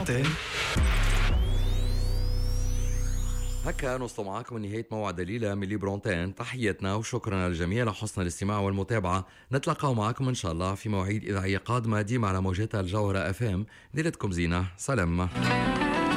Antenne. هكا نوصل معاكم لنهاية موعد دليلة من ليبرونتين. تحياتنا وشكرا للجميع لحسن الاستماع والمتابعة. نتلقى معكم إن شاء الله في مواعيد إذاعية قادمة ديما على موجات الجوهرة FM. ليلتكم زينة، سلام.